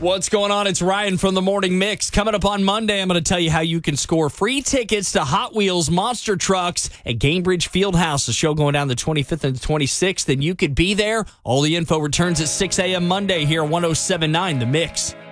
What's going on? It's Ryan from the Morning Mix. Coming up on Monday, I'm going to tell you how you can score free tickets to Hot Wheels Monster Trucks at Gainbridge Fieldhouse. The show going down the 25th and the 26th, and you could be there. All the info returns at 6 a.m. Monday here on 107.9 The Mix.